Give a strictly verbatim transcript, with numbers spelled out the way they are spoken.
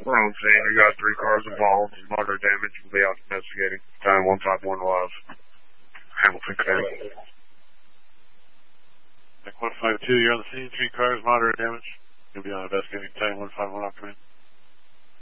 We're on scene. We got three cars involved. Moderate damage. We'll be out investigating. Time one five one live. Hamilton County. one five two, you're on the scene. Three cars, moderate damage. You'll be on investigating. Time one five one, off command.